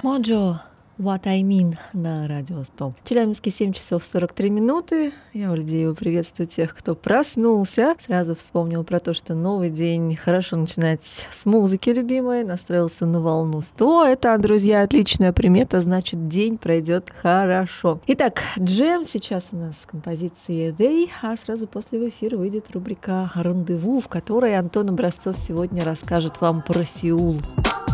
Моджо What I Mean на Радио 100. Челябинске 7 часов 43 минуты. Я, Ольдеева, приветствую тех, кто проснулся. Сразу вспомнил про то, что новый день хорошо начинать с музыки любимой. Настроился на волну 100. Это, друзья, отличная примета, значит, день пройдет хорошо. Итак, джем сейчас у нас с композицией They, а сразу после в эфир выйдет рубрика «Рандеву», в которой Антон Образцов сегодня расскажет вам про Сеул.